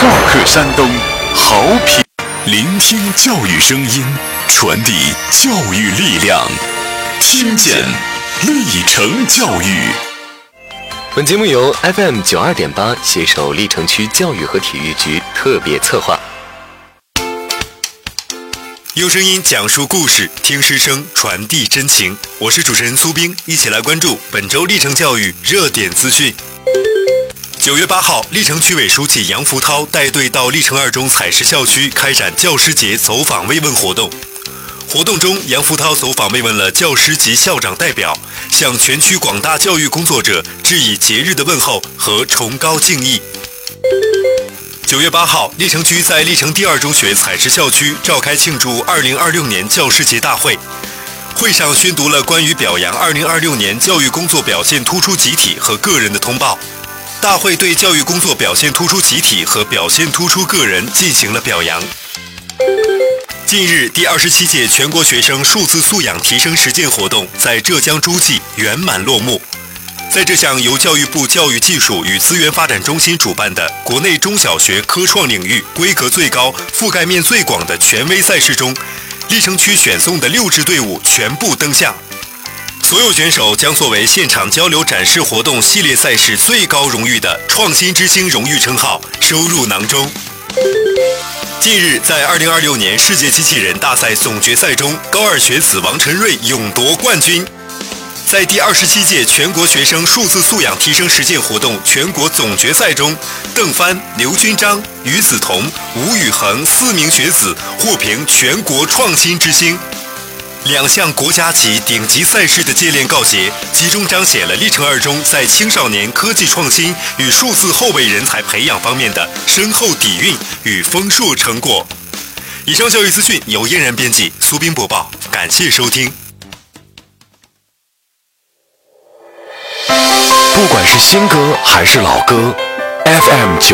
话客山东，好品，聆听教育声音，传递教育力量，听见历程教育。 本节目由 FM 92.8携手历城区教育和体育局特别策划。 用声音讲述故事，听师声传递真情。我是主持人苏冰，一起来关注本周历城教育热点资讯。9月8号，历城区委书记杨福涛带队到历城2中采石校区开展教师节走访慰问活动。活动中，杨福涛走访慰问了教师及校长代表，向全区广大教育工作者致以节日的问候和崇高敬意。9月8号，历城区在历城第2中学采石校区召开庆祝2026年教师节大会。会上宣读了关于表扬2026年教育工作表现突出集体和个人的通报。大会对教育工作表现突出集体和表现突出个人进行了表扬。近日，第27届全国学生数字素养提升实践活动在浙江诸暨圆满落幕。在这项由教育部教育技术与资源发展中心主办的国内中小学科创领域规格最高、覆盖面最广的权威赛事中，历城区选送的6支队伍全部登项。所有选手将作为现场交流展示活动系列赛事最高荣誉的创新之星荣誉称号收入囊中。近日，在2026年世界机器人大赛总决赛中，高2学子王晨瑞勇夺冠军。在第27届全国学生数字素养提升实践活动全国总决赛中，邓帆、刘军章、于子彤、吴宇恒4名学子获评全国创新之星。2项国家级顶级赛事的接连告捷，集中彰显了历城2中在青少年科技创新与数字后备人才培养方面的深厚底蕴与丰硕成果。以上教育资讯由嫣然编辑，苏斌播报，感谢收听。 不管是新歌还是老歌， FM